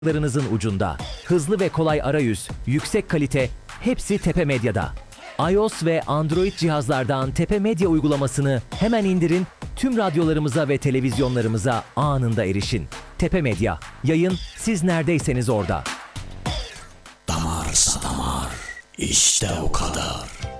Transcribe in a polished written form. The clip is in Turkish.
Larınızın ucunda. Hızlı ve kolay arayüz, yüksek kalite, hepsi Tepe Medya'da. iOS ve Android cihazlardan Tepe Medya uygulamasını hemen indirin, tüm radyolarımıza ve televizyonlarımıza anında erişin. Tepe Medya, yayın siz neredeyseniz orada. Damarsa damar, işte o kadar.